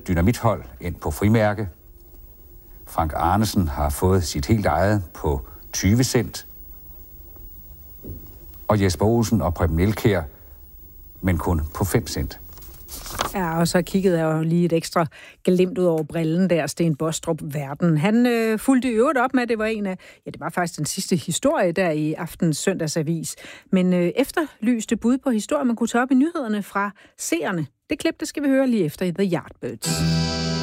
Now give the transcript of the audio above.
Dynamithold endt på frimærke. Frank Arnesen har fået sit helt eget på 20 cent. Og Jesper Olsen og Preben Elkjær, men kun på 5 cent. Ja, og så kiggede jeg jo lige et ekstra glimt ud over brillen der, Sten Bostrup Verden. Han fulgte i øvrigt op med, at det var det var faktisk den sidste historie der i aftens søndagsavis. Men efterlyste bud på historier, man kunne tage op i nyhederne fra seerne. Det klip, det skal vi høre lige efter i The Yardbirds.